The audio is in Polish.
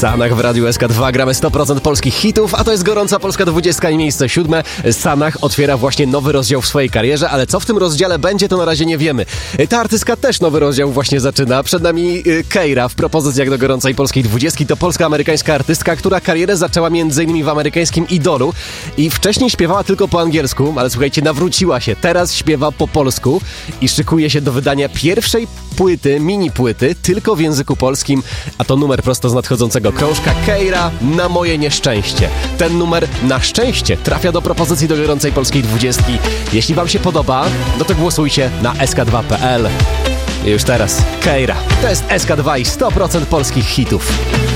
Sanach w Radiu SK2 gramy 100% polskich hitów, a to jest gorąca Polska 20 i miejsce 7. Sanach otwiera właśnie nowy rozdział w swojej karierze, ale co w tym rozdziale będzie, to na razie nie wiemy. Ta artystka też nowy rozdział właśnie zaczyna. Przed nami Keira w propozycjach do gorącej polskiej 20. To polsko-amerykańska artystka, która karierę zaczęła m.in. w amerykańskim Idolu i wcześniej śpiewała tylko po angielsku, ale słuchajcie, nawróciła się. Teraz śpiewa po polsku i szykuje się do wydania pierwszej płyty, mini płyty, tylko w języku polskim, a to numer prosto z nadchodzącego krążka Keira Na moje nieszczęście. Ten numer na szczęście trafia do propozycji do gorącej polskiej 20. Jeśli wam się podoba, no to głosujcie na sk2.pl. I już teraz Keira. To jest SK2 i 100% polskich hitów.